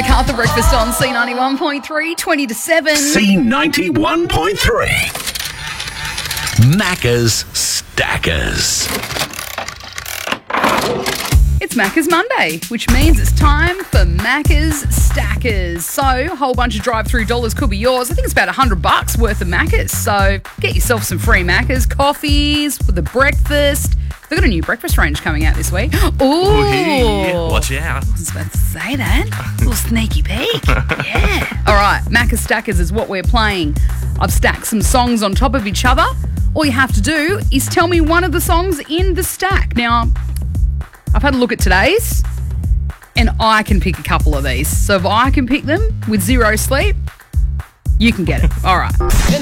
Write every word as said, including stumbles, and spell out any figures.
MacArthur Breakfast on C ninety-one point three, twenty to seven. C ninety-one point three. Macca's Stackers. It's Macca's Monday, which means it's time for Macca's Stackers. So, a whole bunch of drive-through dollars could be yours. I think it's about one hundred bucks worth of Macca's. So, get yourself some free Macca's, coffees, for the breakfast. They've got a new breakfast range coming out this week. Ooh. Ooh, watch out. I was about to say that. A little sneaky peek. Yeah. All right, Macca's Stackers is what we're playing. I've stacked some songs on top of each other. All you have to do is tell me one of the songs in the stack. Now, I've had a look at today's, and I can pick a couple of these. So if I can pick them with zero sleep, you can get it. All right.